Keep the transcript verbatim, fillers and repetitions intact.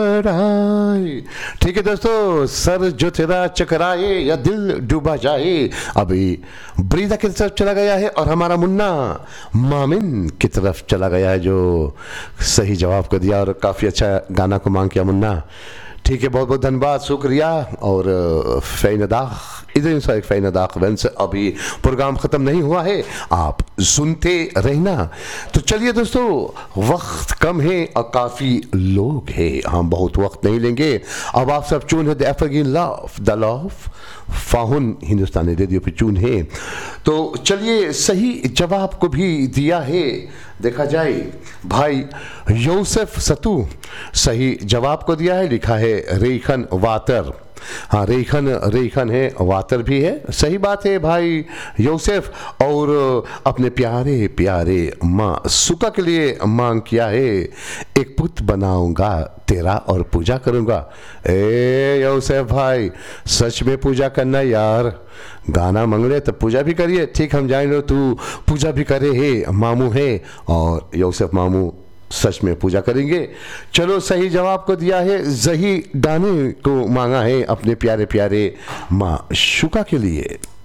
चकराए। ठीक है दोस्तों, सर जो तेरा चकराए या दिल डूबा जाए, अभी ब्रीदा की तरफ चला गया है और हमारा मुन्ना मामिन की तरफ चला गया है जो सही जवाब को दिया और काफ़ी अच्छा गाना को मांग किया मुन्ना। ठीक है, बहुत बहुत धन्यवाद, शुक्रिया और फ़ैनदाख इधर सा एक फ़ैनदाख वंश। अभी प्रोग्राम ख़त्म नहीं हुआ है, आप सुनते रहना। तो चलिए दोस्तों, वक्त कम है और काफ़ी लोग हैं, हम बहुत वक्त नहीं लेंगे। अब आप सब चून है the एफरग्रीन love the love फाहुन Hindustani radio पे चून है। तो चलिए, सही जवाब को भी दिया है, देखा जाए भाई यूसुफ सतू सही जवाब को दिया है, लिखा है रेखन वातर। हाँ, रेखन रेखन है, वातर भी है, सही बात है भाई यूसुफ। और अपने प्यारे प्यारे माँ सुका के लिए मांग किया है, एक पुत्र बनाऊंगा तेरा और पूजा करूंगा। ए यूसुफ भाई, सच में पूजा करना यार, गाना मंगले तो पूजा भी करिए। ठीक, हम जान लो तू पूजा भी करे है, मामू है और यूसुफ मामू सच में पूजा करेंगे। चलो, सही जवाब को दिया है, सही गाने को मांगा है अपने प्यारे प्यारे माँ शुका के लिए।